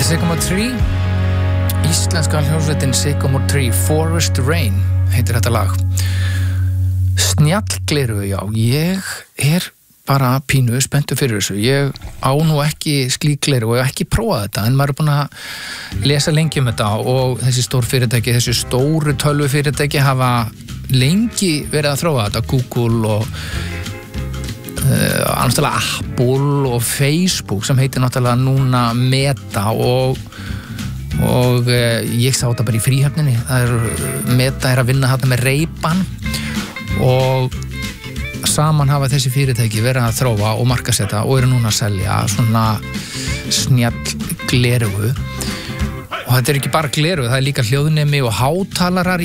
Sycamore Tree, íslenska hljómsveitin Sycamore Tree, Forest Rain heitir þetta lag. Snjallgleru, já, ég bara pínu spenntur fyrir þessu. Ég á nú ekki slíkgleru og ekki prófað þetta, en maður búin að lesa lengi þetta og þessi þessi stóru tölvufyrirtæki hafa lengi verið að þróa þetta, Google og náttúrulega Apple og Facebook sem heitir náttúrulega núna Meta og ég sá þetta bara í fríhöfninni. Meta að vinna þarna með Ray-Ban og saman hafa þessi fyrirtæki verið að þróa og markaðsetta og eru núna að selja svona snjall glerugu. Og þetta ekki bara glerugu, það líka hljóðnemi og hátalarar